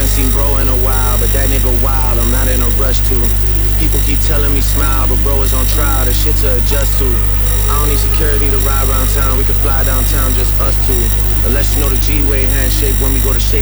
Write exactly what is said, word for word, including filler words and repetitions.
seen bro in a while, but that nigga wild, I'm not in a rush to. People keep telling me smile, but bro is on trial, the shit to adjust to. I don't need security to ride around town, we can fly downtown, just us two. Unless you know the G-way handshake when we go to shake